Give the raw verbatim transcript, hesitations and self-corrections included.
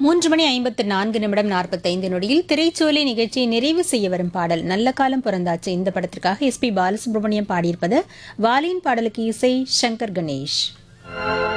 மூன்று மணி ஐம்பத்து நான்கு நிமிடம் நாற்பத்தைந்து நொடியில் திரைச்சோலை நிகழ்ச்சியை நிறைவு செய்ய வரும் பாடல் நல்ல காலம் பிறந்தாச்சு. இந்த படத்திற்காக எஸ் பி பாலசுப்ரமணியம் பாடியிருப்பது வாலியின் பாடலுக்கு இசை சங்கர் கணேஷ்.